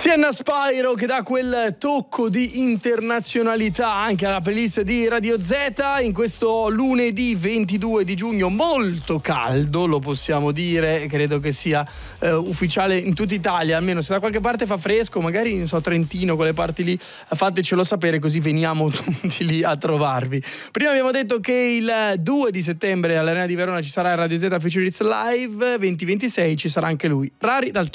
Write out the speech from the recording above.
Sienna Spyro che dà quel tocco di internazionalità anche alla playlist di Radio Z in questo lunedì 22 di giugno molto caldo, lo possiamo dire, credo che sia ufficiale in tutta Italia, almeno se da qualche parte fa fresco, magari non so, Trentino, quelle parti lì, fatecelo sapere così veniamo tutti lì a trovarvi. Prima abbiamo detto che il 2 di settembre all'Arena di Verona ci sarà il Radio Z Future Hits Live, 2026 ci sarà anche lui, Rari dal